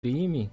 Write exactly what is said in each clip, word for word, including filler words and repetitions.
crime,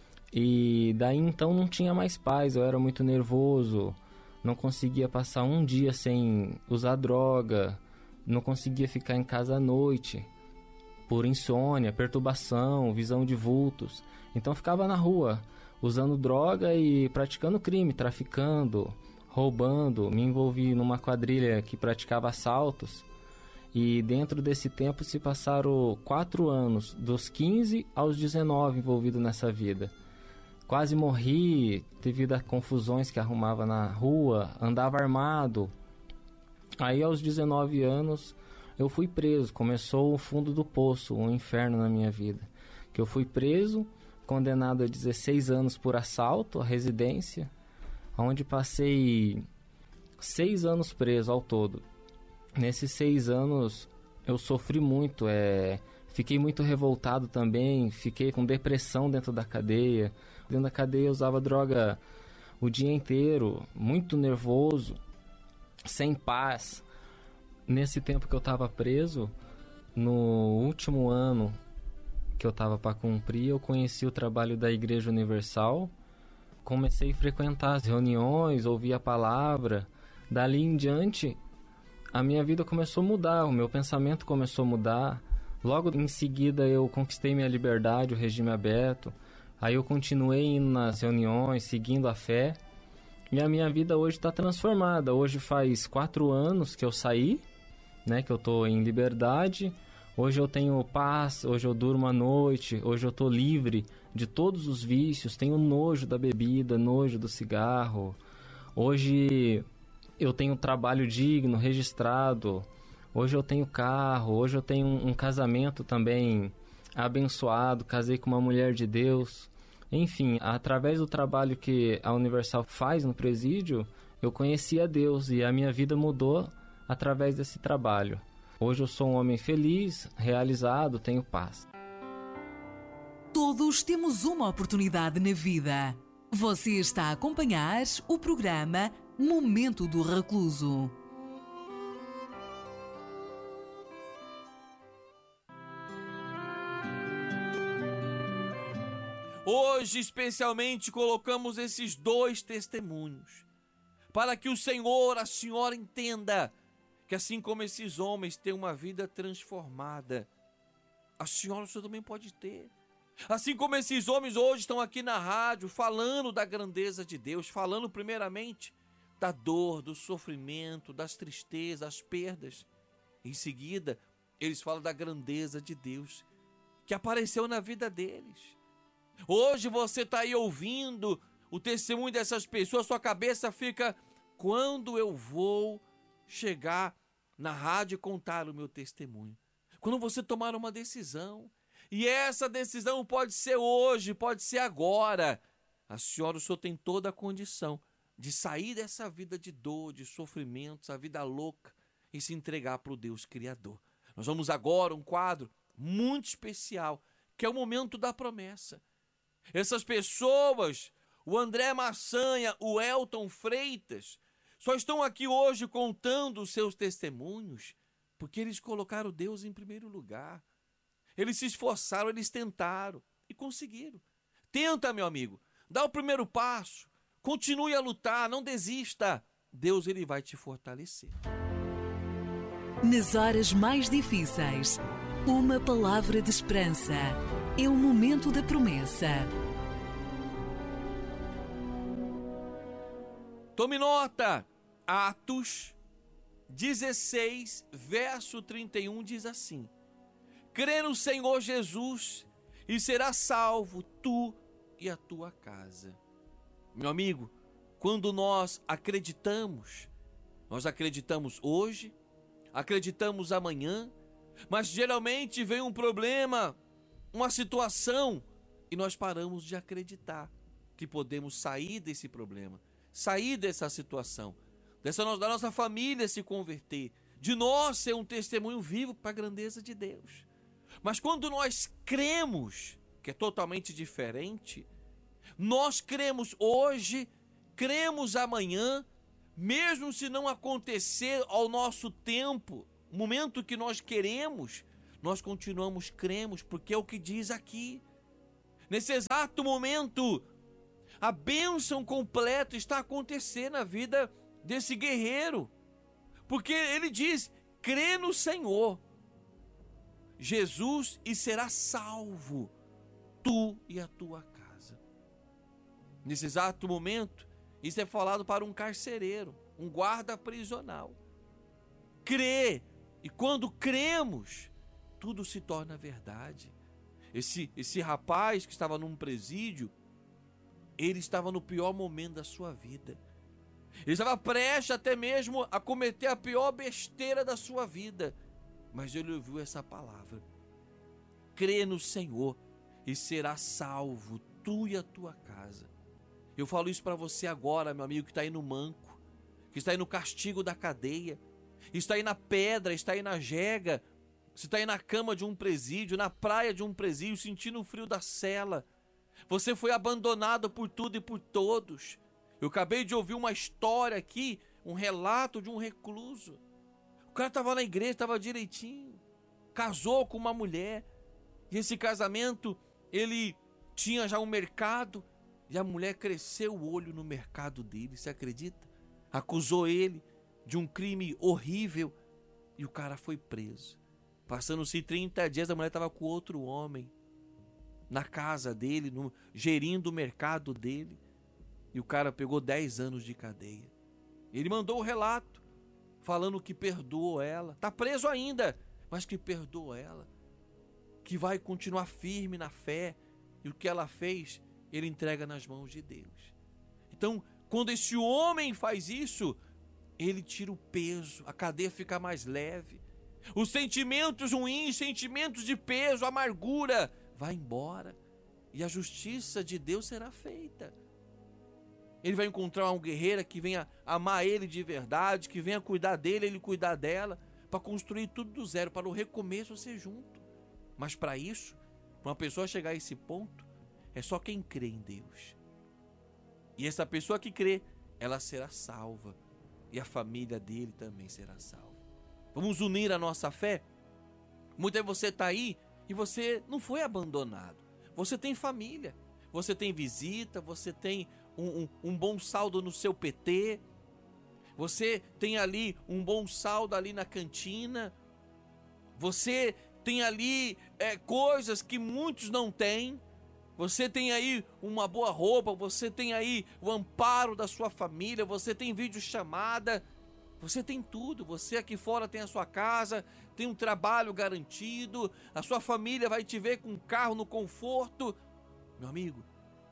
e daí então não tinha mais paz, eu era muito nervoso, não conseguia passar um dia sem usar droga, não conseguia ficar em casa à noite, por insônia, perturbação, visão de vultos. Então ficava na rua, usando droga e praticando crime, traficando, roubando. Me envolvi numa quadrilha que praticava assaltos, e dentro desse tempo se passaram quatro anos, dos quinze aos dezenove envolvido nessa vida. Quase morri devido a confusões que arrumava na rua, andava armado. Aí aos dezenove anos eu fui preso, começou o fundo do poço, um inferno na minha vida. Que eu fui preso, condenado a dezesseis anos por assalto à residência, onde passei seis anos preso ao todo. Nesses seis anos eu sofri muito, é, fiquei muito revoltado também, fiquei com depressão dentro da cadeia. Dentro da cadeia eu usava droga o dia inteiro, muito nervoso, sem paz. Nesse tempo que eu estava preso, no último ano que eu estava para cumprir, eu conheci o trabalho da Igreja Universal, comecei a frequentar as reuniões, ouvir a palavra. Dali em diante, a minha vida começou a mudar, o meu pensamento começou a mudar. Logo em seguida eu conquistei minha liberdade, o regime aberto. Aí eu continuei indo nas reuniões, seguindo a fé. E a minha vida hoje está transformada. Hoje faz quatro anos que eu saí, né, que eu estou em liberdade. Hoje eu tenho paz, hoje eu durmo à noite, hoje eu estou livre de todos os vícios. Tenho nojo da bebida, nojo do cigarro. Hoje eu tenho trabalho digno, registrado. Hoje eu tenho carro, hoje eu tenho um, um casamento também abençoado, casei com uma mulher de Deus. Enfim, através do trabalho que a Universal faz no presídio, eu conheci a Deus e a minha vida mudou através desse trabalho. Hoje eu sou um homem feliz, realizado, tenho paz. Todos temos uma oportunidade na vida. Você está a acompanhar o programa Momento do Recluso. Hoje, especialmente, colocamos esses dois testemunhos para que o Senhor, a Senhora entenda que assim como esses homens têm uma vida transformada, a senhora, o senhor também pode ter. Assim como esses homens hoje estão aqui na rádio falando da grandeza de Deus, falando primeiramente da dor, do sofrimento, das tristezas, das perdas. Em seguida, eles falam da grandeza de Deus que apareceu na vida deles. Hoje você está aí ouvindo o testemunho dessas pessoas, sua cabeça fica: quando eu vou chegar na rádio e contar o meu testemunho? Quando você tomar uma decisão, e essa decisão pode ser hoje, pode ser agora, a senhora, o senhor tem toda a condição de sair dessa vida de dor, de sofrimentos, a vida louca, e se entregar para o Deus Criador. Nós vamos agora um quadro muito especial, que é o momento da promessa. Essas pessoas, o André Maçanha, o Elton Freitas, só estão aqui hoje contando os seus testemunhos porque eles colocaram Deus em primeiro lugar. Eles se esforçaram, eles tentaram e conseguiram. Tenta, meu amigo, dá o primeiro passo, continue a lutar, não desista. Deus, ele vai te fortalecer. Nas horas mais difíceis, uma palavra de esperança. É o momento da promessa. Tome nota. Atos dezesseis, verso trinta e um diz assim: crê no Senhor Jesus e serás salvo, tu e a tua casa. Meu amigo, quando nós acreditamos, nós acreditamos hoje, acreditamos amanhã, mas geralmente vem um problema, uma situação, e nós paramos de acreditar que podemos sair desse problema, sair dessa situação, dessa, da nossa família se converter, de nós ser um testemunho vivo para a grandeza de Deus. Mas quando nós cremos, que é totalmente diferente, nós cremos hoje, cremos amanhã, mesmo se não acontecer ao nosso tempo, o momento que nós queremos, nós continuamos cremos, porque é o que diz aqui. Nesse exato momento, a bênção completa está acontecendo na vida desse guerreiro. Porque ele diz, crê no Senhor Jesus e será salvo, tu e a tua casa. Nesse exato momento, isso é falado para um carcereiro, um guarda prisional. Crê, e quando cremos, tudo se torna verdade. Esse, esse rapaz que estava num presídio, ele estava no pior momento da sua vida. Ele estava prestes até mesmo a cometer a pior besteira da sua vida. Mas ele ouviu essa palavra. Crê no Senhor e será salvo, tu e a tua casa. Eu falo isso para você agora, meu amigo, que está aí no manco, que está aí no castigo da cadeia, está aí na pedra, está aí na jega, você está aí na cama de um presídio, na praia de um presídio, sentindo o frio da cela. Você foi abandonado por tudo e por todos. Eu acabei de ouvir uma história aqui, um relato de um recluso. O cara estava na igreja, estava direitinho, casou com uma mulher, e esse casamento, ele tinha já um mercado, e a mulher cresceu o olho no mercado dele, você acredita? Acusou ele de um crime horrível, e o cara foi preso. Passando-se trinta dias, a mulher estava com outro homem, na casa dele, no, gerindo o mercado dele, e o cara pegou dez anos de cadeia. Ele mandou o relato, falando que perdoou ela, está preso ainda, mas que perdoou ela, que vai continuar firme na fé, e o que ela fez, ele entrega nas mãos de Deus. Então, quando esse homem faz isso, ele tira o peso, a cadeia fica mais leve, os sentimentos ruins, sentimentos de peso, amargura, vai embora, e a justiça de Deus será feita. Ele vai encontrar uma guerreira que venha amar ele de verdade, que venha cuidar dele, ele cuidar dela, para construir tudo do zero, para o recomeço ser junto. Mas para isso, para uma pessoa chegar a esse ponto, é só quem crê em Deus. E essa pessoa que crê, ela será salva, e a família dele também será salva. Vamos unir a nossa fé? Muitas vezes você está aí e você não foi abandonado. Você tem família, você tem visita, você tem um, um, um bom saldo no seu P T, você tem ali um bom saldo ali na cantina, você tem ali é, coisas que muitos não têm, você tem aí uma boa roupa, você tem aí o amparo da sua família, você tem videochamada, você tem tudo, você aqui fora tem a sua casa, tem um trabalho garantido, a sua família vai te ver com um carro no conforto. Meu amigo,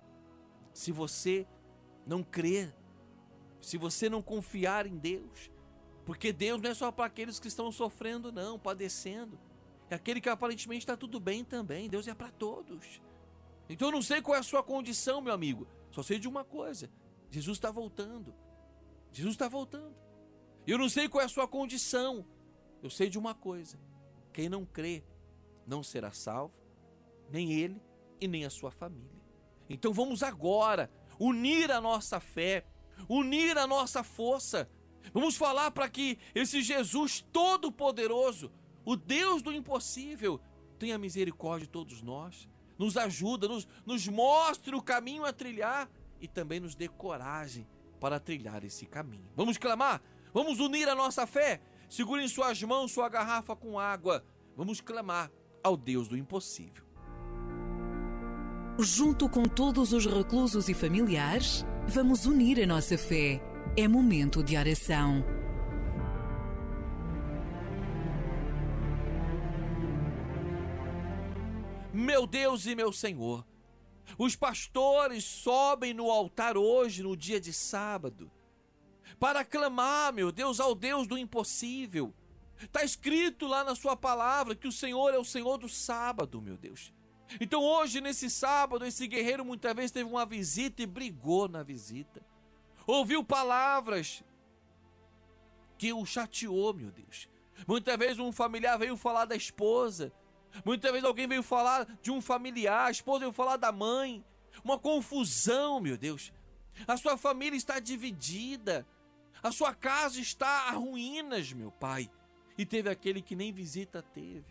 se você não crer, se você não confiar em Deus, porque Deus não é só para aqueles que estão sofrendo não, padecendo, é aquele que aparentemente está tudo bem também, Deus é para todos. Então eu não sei qual é a sua condição, meu amigo, só sei de uma coisa, Jesus está voltando, Jesus está voltando. Eu não sei qual é a sua condição, eu sei de uma coisa, quem não crê não será salvo, nem ele e nem a sua família. Então vamos agora unir a nossa fé, unir a nossa força, vamos falar para que esse Jesus todo-poderoso, o Deus do impossível, tenha misericórdia de todos nós, nos ajuda, nos, nos mostre o caminho a trilhar e também nos dê coragem para trilhar esse caminho. Vamos clamar? Vamos unir a nossa fé? Segure em suas mãos sua garrafa com água. Vamos clamar ao Deus do impossível. Junto com todos os reclusos e familiares, vamos unir a nossa fé. É momento de oração. Meu Deus e meu Senhor, os pastores sobem no altar hoje, no dia de sábado, para clamar, meu Deus, ao Deus do impossível. Está escrito lá na sua palavra que o Senhor é o Senhor do sábado, meu Deus. Então hoje, nesse sábado, esse guerreiro muitas vezes teve uma visita e brigou na visita. Ouviu palavras que o chateou, meu Deus. Muitas vezes um familiar veio falar da esposa. Muitas vezes alguém veio falar de um familiar, a esposa veio falar da mãe. Uma confusão, meu Deus. A sua família está dividida. A sua casa está a ruínas, meu Pai. E teve aquele que nem visita teve.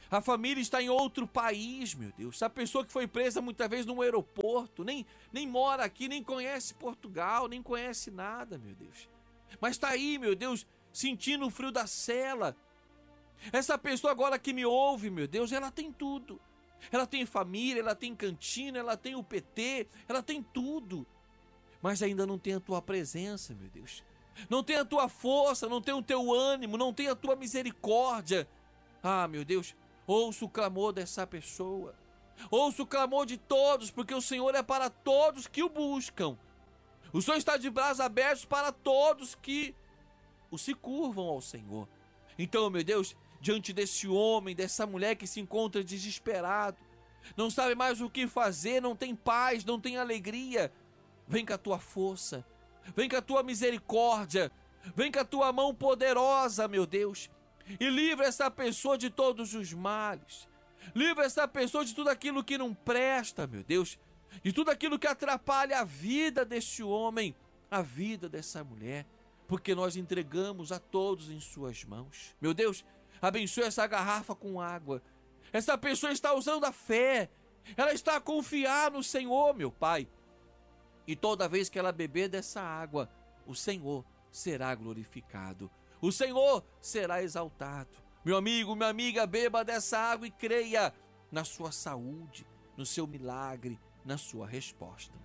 A família está em outro país, meu Deus. Essa pessoa que foi presa muitas vezes num aeroporto, nem, nem mora aqui, nem conhece Portugal, nem conhece nada, meu Deus. Mas está aí, meu Deus, sentindo o frio da cela. Essa pessoa agora que me ouve, meu Deus, ela tem tudo. Ela tem família, ela tem cantina, ela tem o P T, ela tem tudo. Mas ainda não tem a tua presença, meu Deus. Não tem a tua força, não tem o teu ânimo, não tem a tua misericórdia. Ah, meu Deus, ouça o clamor dessa pessoa. Ouça o clamor de todos, porque o Senhor é para todos que o buscam. O Senhor está de braços abertos para todos que o se curvam ao Senhor. Então, meu Deus, diante desse homem, dessa mulher que se encontra desesperado, não sabe mais o que fazer, não tem paz, não tem alegria, vem com a tua força, vem com a tua misericórdia, vem com a tua mão poderosa, meu Deus, e livra essa pessoa de todos os males. Livra essa pessoa de tudo aquilo que não presta, meu Deus, de tudo aquilo que atrapalha a vida desse homem, a vida dessa mulher, porque nós entregamos a todos em suas mãos. Meu Deus, abençoe essa garrafa com água. Essa pessoa está usando a fé, ela está a confiar no Senhor, meu Pai. E toda vez que ela beber dessa água, o Senhor será glorificado, o Senhor será exaltado. Meu amigo, minha amiga, beba dessa água e creia na sua saúde, no seu milagre, na sua resposta.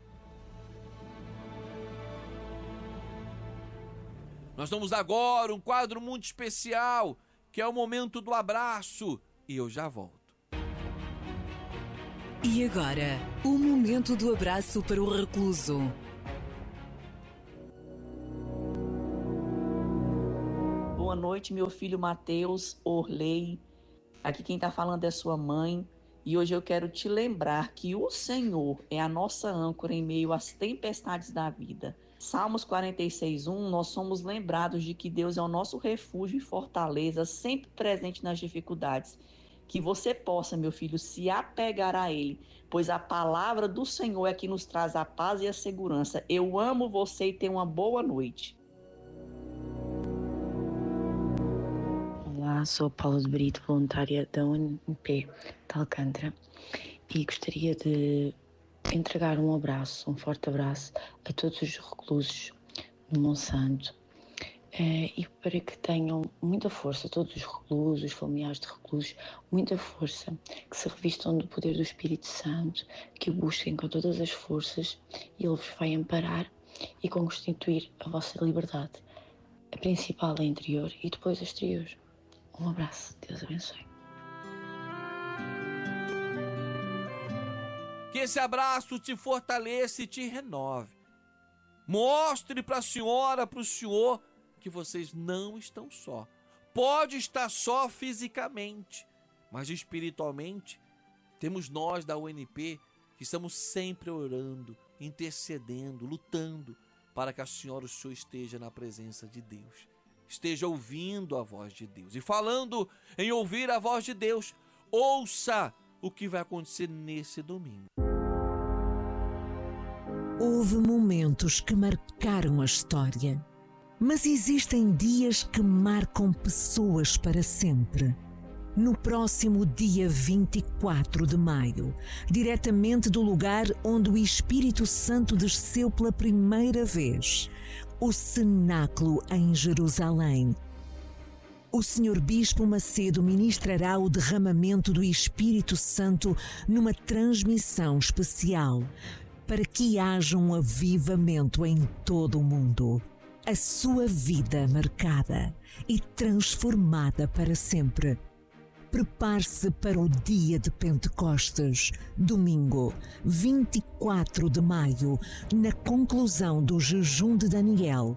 Nós vamos agora um quadro muito especial, que é o momento do abraço, e eu já volto. E agora, o momento do abraço para o recluso. Boa noite, meu filho Mateus, Orley. Aqui quem está falando é sua mãe. E hoje eu quero te lembrar que o Senhor é a nossa âncora em meio às tempestades da vida. Salmos quarenta e seis, um, nós somos lembrados de que Deus é o nosso refúgio e fortaleza, sempre presente nas dificuldades. Que você possa, meu filho, se apegar a Ele, pois a palavra do Senhor é que nos traz a paz e a segurança. Eu amo você e tenha uma boa noite. Olá, sou Paula de Brito, voluntária da U N P de Alcântara, e gostaria de entregar um abraço, um forte abraço a todos os reclusos de Monsanto, eh, e para que tenham muita força, todos os reclusos, os familiares de reclusos, muita força, que se revistam do poder do Espírito Santo, que o busquem com todas as forças e Ele vos vai amparar e constituir a vossa liberdade, a principal é interior e depois a exterior. Um abraço, Deus abençoe. Que esse abraço te fortaleça e te renove. Mostre para a senhora, para o senhor, que vocês não estão só. Pode estar só fisicamente, mas espiritualmente, temos nós da U N P que estamos sempre orando, intercedendo, lutando para que a senhora, o senhor, esteja na presença de Deus. Esteja ouvindo a voz de Deus. E falando em ouvir a voz de Deus, ouça o que vai acontecer nesse domingo. Houve momentos que marcaram a história, mas existem dias que marcam pessoas para sempre. No próximo dia vinte e quatro de maio, diretamente do lugar onde o Espírito Santo desceu pela primeira vez, o cenáculo em Jerusalém, o senhor Bispo Macedo ministrará o derramamento do Espírito Santo numa transmissão especial, para que haja um avivamento em todo o mundo. A sua vida marcada e transformada para sempre. Prepare-se para o dia de Pentecostes, domingo, vinte e quatro de maio, na conclusão do jejum de Daniel.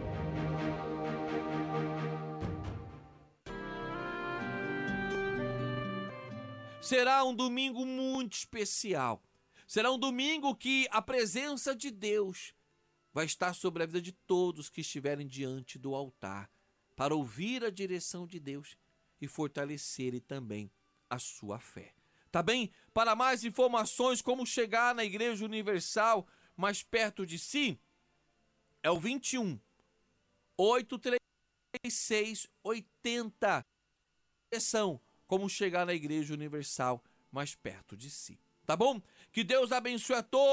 Será um domingo muito especial. Será um domingo que a presença de Deus vai estar sobre a vida de todos que estiverem diante do altar, para ouvir a direção de Deus e fortalecerem também a sua fé. Tá bem? Para mais informações, como chegar na Igreja Universal mais perto de si, é o vinte e um, oito três seis, oitenta. Direção como chegar na Igreja Universal mais perto de si. Tá bom? Que Deus abençoe a todos.